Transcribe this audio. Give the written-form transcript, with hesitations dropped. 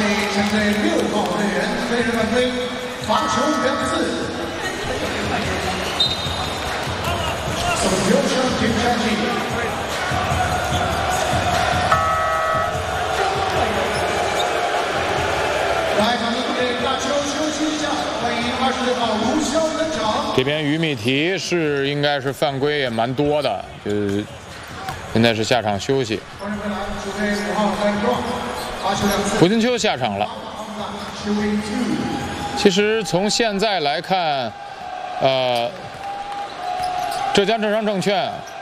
现在6号队员对着犯规，罚球2次。手球上停下去。来，咱们给大球休息一下，欢迎26号卢潇登场。 这边于米提是应该是犯规也蛮多的，就是现在是下场休息。胡金秋下场了。其实从现在来看，浙江政商证券